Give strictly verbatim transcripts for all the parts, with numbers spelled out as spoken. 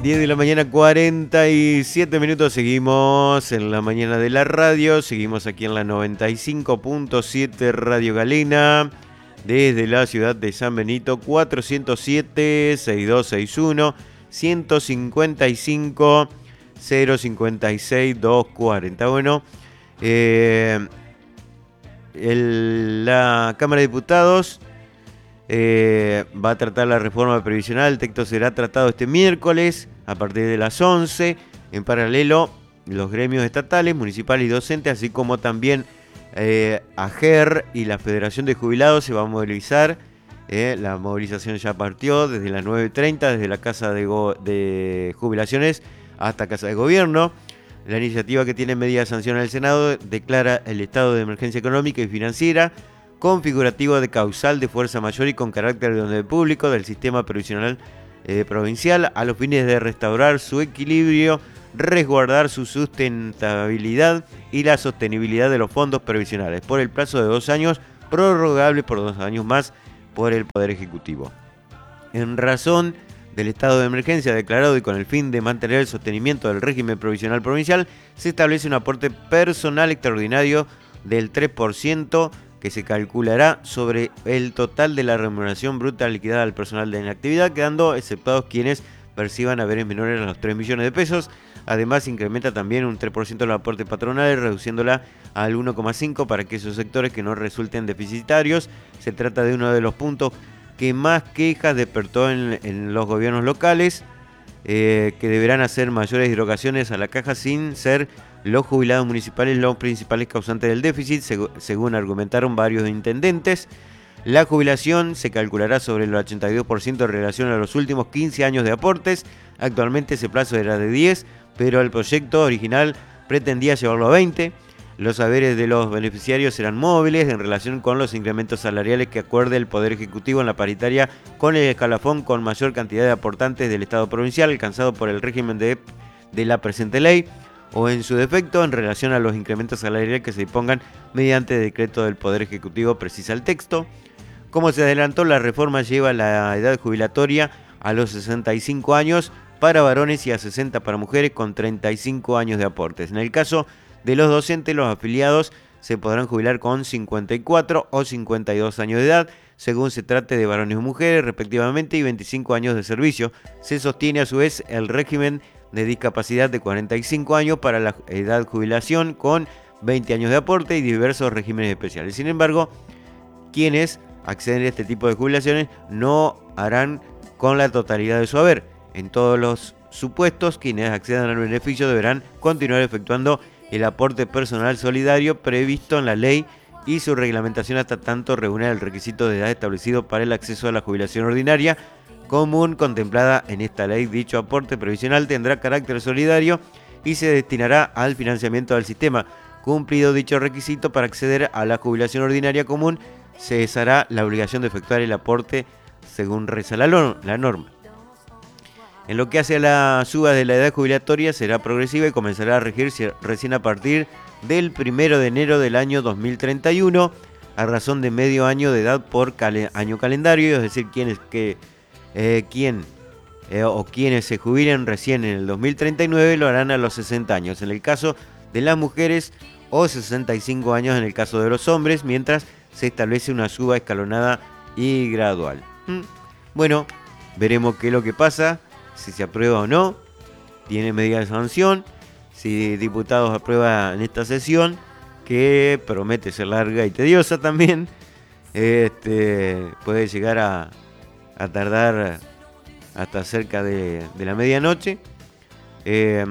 diez de la mañana, cuarenta y siete minutos. Seguimos en la mañana de la radio. Seguimos aquí en la noventa y cinco punto siete Radio Galena. Desde la ciudad de San Benito, cuatrocientos siete, sesenta y dos sesenta y uno, ciento cincuenta y cinco, cero cincuenta y seis, doscientos cuarenta. Bueno, eh, el, la Cámara de Diputados Eh, va a tratar la reforma previsional. El texto será tratado este miércoles a partir de las once. En paralelo, los gremios estatales, municipales y docentes, así como también eh, AGER y la Federación de Jubilados se va a movilizar. Eh, la movilización ya partió desde las nueve treinta, desde la Casa de, Go- de Jubilaciones hasta Casa de Gobierno. La iniciativa, que tiene medida de sanción al Senado, declara el estado de emergencia económica y financiera configurativo de causal de fuerza mayor y con carácter de orden público del sistema previsional eh, provincial a los fines de restaurar su equilibrio, resguardar su sustentabilidad y la sostenibilidad de los fondos previsionales por el plazo de dos años, prorrogable por dos años más por el Poder Ejecutivo. En razón del estado de emergencia declarado y con el fin de mantener el sostenimiento del régimen provisional provincial, se establece un aporte personal extraordinario del tres por ciento que se calculará sobre el total de la remuneración bruta liquidada al personal de inactividad, quedando exceptuados quienes perciban haberes menores a los tres millones de pesos. Además, incrementa también un tres por ciento el aporte patronal, reduciéndola al uno coma cinco por ciento para aquellos sectores que no resulten deficitarios. Se trata de uno de los puntos que más quejas despertó en, en los gobiernos locales, eh, que deberán hacer mayores erogaciones a la caja sin ser los jubilados municipales los principales causantes del déficit, seg- según argumentaron varios intendentes. La jubilación se calculará sobre el ochenta y dos por ciento en relación a los últimos quince años de aportes. Actualmente ese plazo era de diez, pero el proyecto original pretendía llevarlo a veinte. Los haberes de los beneficiarios serán móviles en relación con los incrementos salariales que acuerde el Poder Ejecutivo en la paritaria con el escalafón con mayor cantidad de aportantes del Estado provincial alcanzado por el régimen de, de la presente ley, o en su defecto en relación a los incrementos salariales que se dispongan mediante decreto del Poder Ejecutivo, precisa el texto. Como se adelantó, la reforma lleva la edad jubilatoria a los sesenta y cinco años para varones y a sesenta para mujeres con treinta y cinco años de aportes. En el caso de los docentes, los afiliados se podrán jubilar con cincuenta y cuatro o cincuenta y dos años de edad, según se trate de varones o mujeres, respectivamente, y veinticinco años de servicio. Se sostiene a su vez el régimen de discapacidad de cuarenta y cinco años para la edad jubilación con veinte años de aporte y diversos regímenes especiales. Sin embargo, quienes acceden a este tipo de jubilaciones no harán con la totalidad de su haber. En todos los supuestos, quienes accedan al beneficio deberán continuar efectuando el aporte personal solidario previsto en la ley y su reglamentación hasta tanto reúna el requisito de edad establecido para el acceso a la jubilación ordinaria común contemplada en esta ley. Dicho aporte previsional tendrá carácter solidario y se destinará al financiamiento del sistema. Cumplido dicho requisito para acceder a la jubilación ordinaria común, cesará la obligación de efectuar el aporte según reza la, la norma. En lo que hace a la suba de la edad jubilatoria, será progresiva y comenzará a regirse recién a partir del primero de enero del año dos mil treinta y uno, a razón de medio año de edad por cal año calendario, es decir, quienes que eh, quien eh, o quienes se jubilen recién en el dos mil treinta y nueve lo harán a los sesenta años, en el caso de las mujeres, o sesenta y cinco años en el caso de los hombres, mientras se establece una suba escalonada y gradual. ¿Mm? Bueno, veremos qué es lo que pasa, si se aprueba o no, tiene medida de sanción, si diputados aprueban en esta sesión, que promete ser larga y tediosa también, este, puede llegar a, a tardar hasta cerca de, de la medianoche. Eh,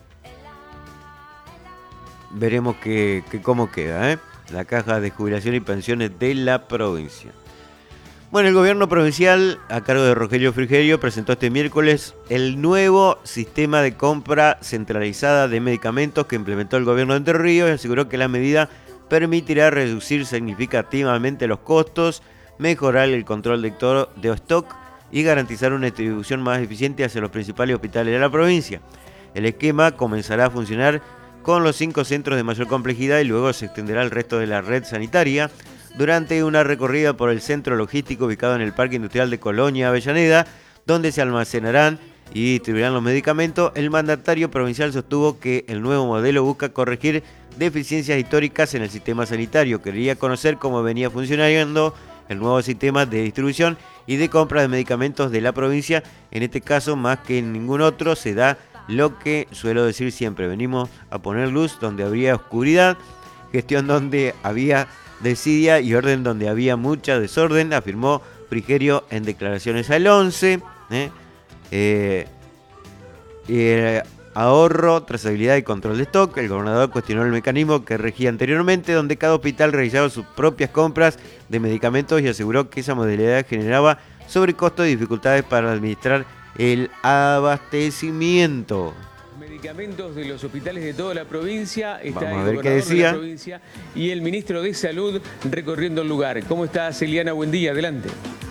veremos que, que cómo queda, ¿eh? La caja de jubilación y pensiones de la provincia. Bueno, el gobierno provincial, a cargo de Rogelio Frigerio, presentó este miércoles el nuevo sistema de compra centralizada de medicamentos que implementó el gobierno de Entre Ríos y aseguró que la medida permitirá reducir significativamente los costos, mejorar el control de stock y garantizar una distribución más eficiente hacia los principales hospitales de la provincia. El esquema comenzará a funcionar con los cinco centros de mayor complejidad y luego se extenderá al resto de la red sanitaria. Durante una recorrida por el centro logístico ubicado en el Parque Industrial de Colonia, Avellaneda, donde se almacenarán y distribuirán los medicamentos. El mandatario provincial sostuvo que el nuevo modelo busca corregir deficiencias históricas en el sistema sanitario. Quería conocer cómo venía funcionando el nuevo sistema de distribución y de compra de medicamentos de la provincia. En este caso, más que en ningún otro, se da lo que suelo decir siempre: venimos a poner luz donde había oscuridad, gestión donde había desidia y orden donde había mucha desorden, afirmó Frigerio en declaraciones al once. ¿eh? Eh, eh, ahorro, trazabilidad y control de stock. El gobernador cuestionó el mecanismo que regía anteriormente, donde cada hospital realizaba sus propias compras de medicamentos, y aseguró que esa modalidad generaba sobrecostos y dificultades para administrar el abastecimiento. Medicamentos de los hospitales de toda la provincia. Está Vamos a el ver qué gobernador decía. de la provincia y el ministro de Salud recorriendo el lugar. ¿Cómo está, Celiana? Buen día, adelante.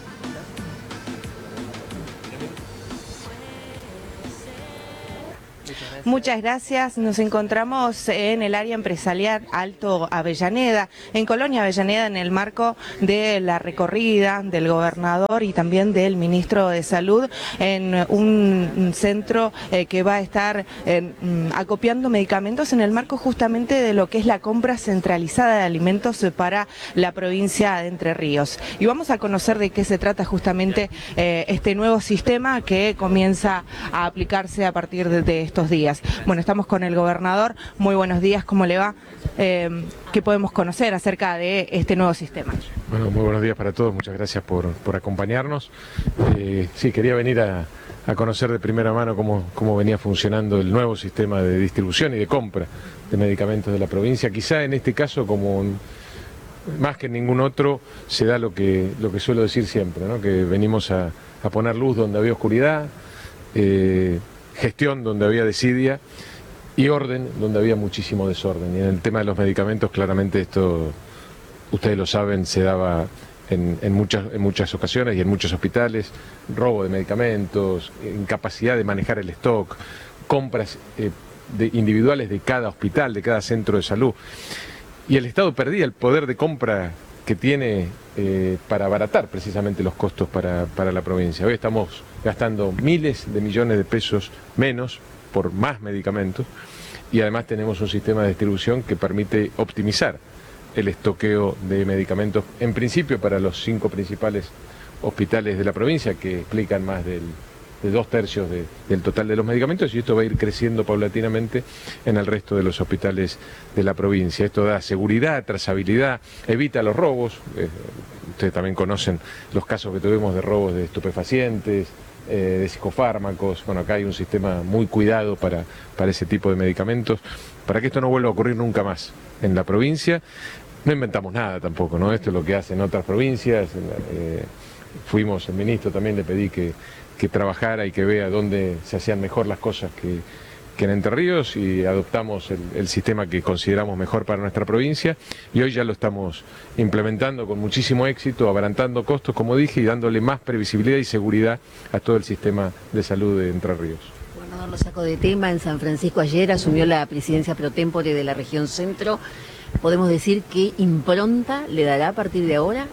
Muchas gracias. Nos encontramos en el área empresarial Alto Avellaneda, en Colonia Avellaneda, en el marco de la recorrida del gobernador y también del ministro de Salud, en un centro eh, que va a estar eh, acopiando medicamentos en el marco justamente de lo que es la compra centralizada de alimentos para la provincia de Entre Ríos. Y vamos a conocer de qué se trata justamente eh, este nuevo sistema que comienza a aplicarse a partir de, de estos días. Bueno, estamos con el gobernador. Muy buenos días, ¿cómo le va? Eh, ¿Qué podemos conocer acerca de este nuevo sistema? Bueno, muy buenos días para todos, muchas gracias por, por acompañarnos. Eh, sí, quería venir a, a conocer de primera mano cómo, cómo venía funcionando el nuevo sistema de distribución y de compra de medicamentos de la provincia. Quizá en este caso, como más que en ningún otro, se da lo que, lo que suelo decir siempre, ¿no? Que venimos a, a poner luz donde había oscuridad, eh, gestión donde había desidia y orden donde había muchísimo desorden. Y en el tema de los medicamentos, claramente esto, ustedes lo saben, se daba en, en, muchas, en muchas ocasiones y en muchos hospitales: robo de medicamentos, incapacidad de manejar el stock, compras eh, de, individuales de cada hospital, de cada centro de salud. Y el Estado perdía el poder de compra que tiene eh, para abaratar precisamente los costos para, para la provincia. Hoy estamos gastando miles de millones de pesos menos por más medicamentos, y además tenemos un sistema de distribución que permite optimizar el estoqueo de medicamentos, en principio para los cinco principales hospitales de la provincia, que explican más del, de dos tercios de, del total de los medicamentos, y esto va a ir creciendo paulatinamente en el resto de los hospitales de la provincia. Esto da seguridad, trazabilidad, evita los robos. Eh, ustedes también conocen los casos que tuvimos de robos de estupefacientes, eh, de psicofármacos. Bueno, acá hay un sistema muy cuidado para, para ese tipo de medicamentos, para que esto no vuelva a ocurrir nunca más en la provincia. No inventamos nada tampoco, ¿no? Esto es lo que hacen otras provincias. Eh, fuimos, el ministro también le pedí que que trabajara y que vea dónde se hacían mejor las cosas que, que en Entre Ríos, y adoptamos el, el sistema que consideramos mejor para nuestra provincia, y hoy ya lo estamos implementando con muchísimo éxito, abaratando costos, como dije, y dándole más previsibilidad y seguridad a todo el sistema de salud de Entre Ríos. Gobernador, lo saco de tema. En San Francisco ayer asumió la presidencia pro tempore de la región centro. ¿Podemos decir qué impronta le dará a partir de ahora?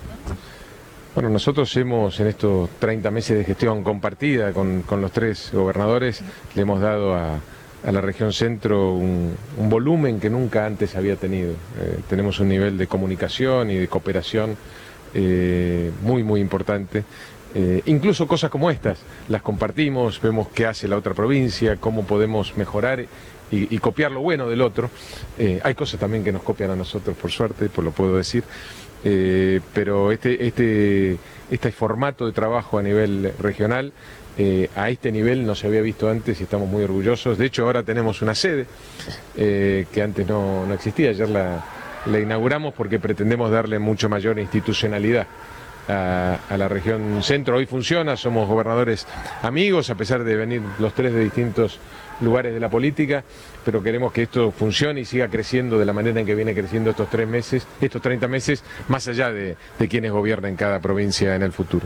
Bueno, nosotros hemos, en estos treinta meses de gestión compartida con, con los tres gobernadores, le hemos dado a, a la región centro un, un volumen que nunca antes había tenido. Eh, tenemos un nivel de comunicación y de cooperación eh, muy, muy importante. Eh, incluso cosas como estas las compartimos, vemos qué hace la otra provincia, cómo podemos mejorar y, y copiar lo bueno del otro. Eh, hay cosas también que nos copian a nosotros, por suerte, pues lo puedo decir. Eh, pero este, este, este formato de trabajo a nivel regional, eh, a este nivel no se había visto antes, y estamos muy orgullosos. De hecho, ahora tenemos una sede eh, que antes no, no existía. Ayer la, la inauguramos porque pretendemos darle mucho mayor institucionalidad a, a la región centro. Hoy funciona, somos gobernadores amigos, a pesar de venir los tres de distintos lugares de la política, pero queremos que esto funcione y siga creciendo de la manera en que viene creciendo estos tres meses, estos treinta meses, más allá de, de quienes gobiernen cada provincia en el futuro.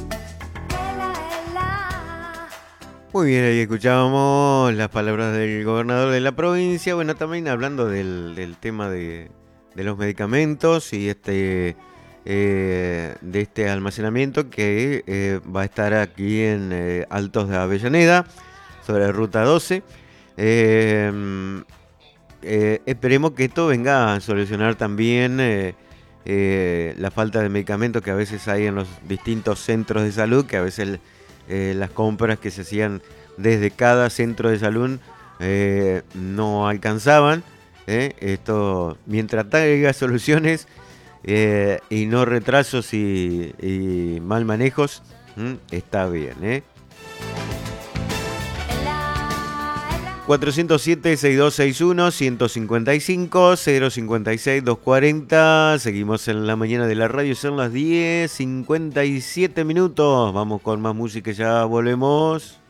Muy bien, ahí escuchábamos las palabras del gobernador de la provincia. Bueno, también hablando del, del tema de, de los medicamentos y este eh, de este almacenamiento que eh, va a estar aquí en eh, Altos de Avellaneda, sobre Ruta doce. Eh, eh, esperemos que esto venga a solucionar también eh, eh, la falta de medicamentos que a veces hay en los distintos centros de salud, que a veces eh, las compras que se hacían desde cada centro de salud eh, no alcanzaban. Eh. Esto, mientras traiga soluciones eh, y no retrasos y, y mal manejos, ¿m? Está bien, ¿eh? cuatrocientos siete, sesenta y dos sesenta y uno, ciento cincuenta y cinco, cero cincuenta y seis, doscientos cuarenta. Seguimos en la mañana de la radio, son las diez cincuenta y siete minutos. Vamos con más música, ya volvemos.